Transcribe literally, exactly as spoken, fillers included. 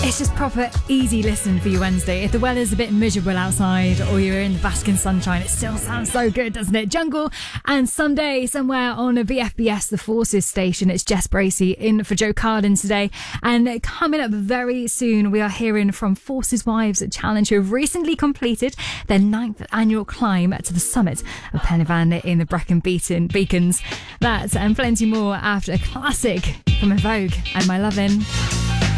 It's just proper easy listening for your Wednesday. If the weather's a bit miserable outside or you're in the basking sunshine, it still sounds so good, doesn't it? Jungle and Someday somewhere on a V F B S, the Forces station. It's Jess Bracey in for Joe Carden today. And coming up very soon, we are hearing from Forces Wives Challenge, who have recently completed their ninth annual climb to the summit of Pen y Fan in the Brecon Beacon, Beacons. That and plenty more after a classic from En Vogue and My Lovin'.